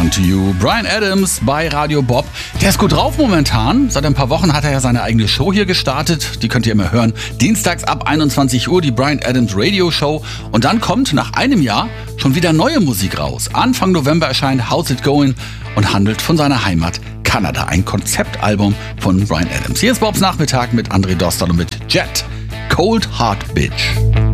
Belong to You. Bryan Adams bei Radio Bob. Der ist gut drauf momentan. Seit ein paar Wochen hat er ja seine eigene Show hier gestartet. Die könnt ihr immer hören. Dienstags ab 21 Uhr die Bryan Adams Radio Show. Und dann kommt nach einem Jahr schon wieder neue Musik raus. Anfang November erscheint How's It Going und handelt von seiner Heimat Kanada. Ein Konzeptalbum von Bryan Adams. Hier ist Bobs Nachmittag mit André Dostal und mit Jet. Cold Heart Bitch.